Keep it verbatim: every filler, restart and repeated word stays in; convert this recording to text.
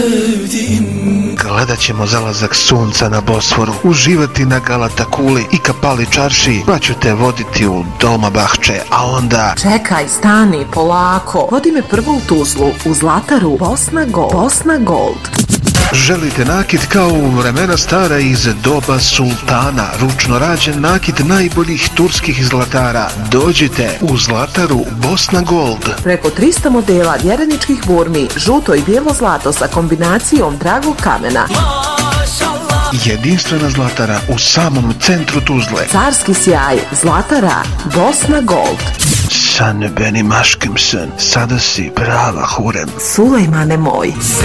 Gledat ćemo zalazak sunca na Bosforu, uživati na Galata kuli i Kapali čarši, pa ću te voditi u Dolmabahče, a onda... Čekaj, stani, polako. Vodi me prvo u Tuzlu, u Zlataru, Bosna Gold. Bosna Gold. Želite nakit kao u vremena stara iz doba sultana, ručno rađen nakit najboljih turskih zlatara? Dođite u Zlataru Bosna Gold. Preko trista modela vjereničkih burmi, žuto i bijelo zlato sa kombinacijom dragog kamena. Jedinstvena Zlatara u samom centru Tuzle. Carski sjaj, Zlatara, Bosna Gold. Sen benim aşkımsın, sada si prava hurem. Sulejmane moj.